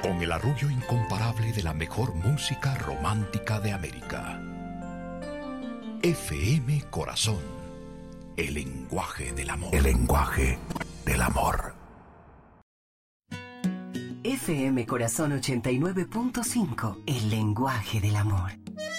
con el arrullo incomparable de la mejor música romántica de América. FM Corazón, el lenguaje del amor. El lenguaje del amor. FM Corazón 89.5, el lenguaje del amor.